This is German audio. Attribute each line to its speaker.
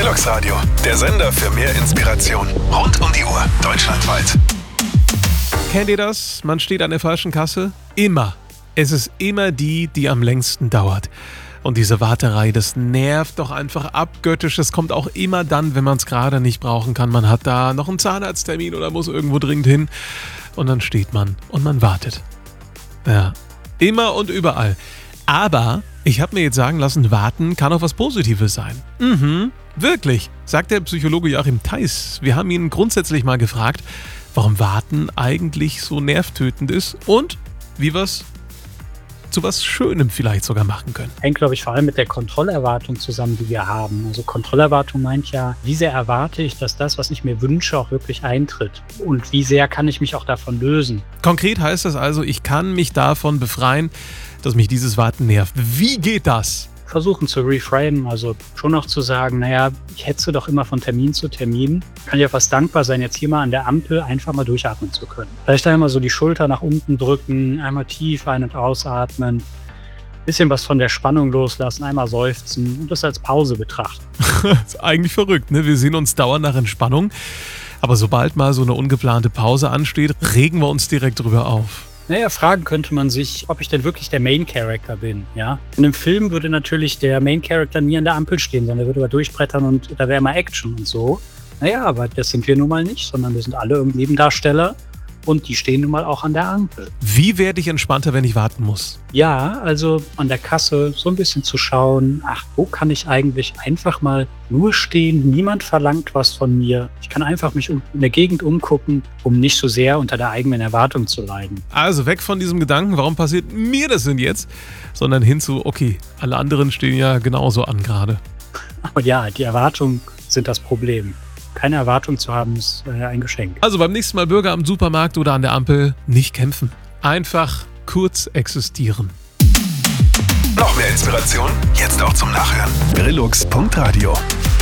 Speaker 1: Relux Radio, der Sender für mehr Inspiration. Rund um die Uhr, deutschlandweit.
Speaker 2: Kennt ihr das? Man steht an der falschen Kasse? Immer. Es ist immer die am längsten dauert. Und diese Warterei, das nervt doch einfach abgöttisch. Es kommt auch immer dann, wenn man es gerade nicht brauchen kann. Man hat da noch einen Zahnarzttermin oder muss irgendwo dringend hin. Und dann steht man und man wartet. Ja, immer und überall. Aber ich habe mir jetzt sagen lassen, warten kann auch was Positives sein. Wirklich, sagt der Psychologe Joachim Theis. Wir haben ihn grundsätzlich mal gefragt, warum Warten eigentlich so nervtötend ist und wie wir es zu was Schönem vielleicht sogar machen können.
Speaker 3: Hängt, glaube ich, vor allem mit der Kontrollerwartung zusammen, die wir haben. Also Kontrollerwartung meint ja, wie sehr erwarte ich, dass das, was ich mir wünsche, auch wirklich eintritt? Und wie sehr kann ich mich auch davon lösen?
Speaker 2: Konkret heißt das also, ich kann mich davon befreien, dass mich dieses Warten nervt. Wie geht das?
Speaker 3: Versuchen zu reframen, also schon noch zu sagen, naja, ich hetze doch immer von Termin zu Termin. Kann ja fast dankbar sein, jetzt hier mal an der Ampel einfach mal durchatmen zu können. Vielleicht einmal so die Schulter nach unten drücken, einmal tief ein- und ausatmen, bisschen was von der Spannung loslassen, einmal seufzen und das als Pause betrachten.
Speaker 2: Das ist eigentlich verrückt, ne? Wir sehen uns dauernd nach Entspannung, aber sobald mal so eine ungeplante Pause ansteht, regen wir uns direkt drüber auf.
Speaker 3: Naja, fragen könnte man sich, ob ich denn wirklich der Main Character bin, ja? In einem Film würde natürlich der Main Character nie an der Ampel stehen, sondern der würde aber durchbrettern und da wäre mal Action und so. Naja, aber das sind wir nun mal nicht, sondern wir sind alle Nebendarsteller und die stehen nun mal auch an der Ampel.
Speaker 2: Wie werde ich entspannter, wenn ich warten muss?
Speaker 3: Ja, also an der Kasse so ein bisschen zu schauen, wo kann ich eigentlich einfach mal nur stehen, niemand verlangt was von mir. Ich kann einfach mich in der Gegend umgucken, um nicht so sehr unter der eigenen Erwartung zu leiden.
Speaker 2: Also weg von diesem Gedanken, warum passiert mir das denn jetzt? Sondern hin zu, okay, alle anderen stehen ja genauso an gerade.
Speaker 3: Aber ja, die Erwartungen sind das Problem. Keine Erwartung zu haben, ist ein Geschenk.
Speaker 2: Also beim nächsten Mal Bürger am Supermarkt oder an der Ampel nicht kämpfen. Einfach kurz existieren.
Speaker 1: Noch mehr Inspiration? Jetzt auch zum Nachhören. Relux.radio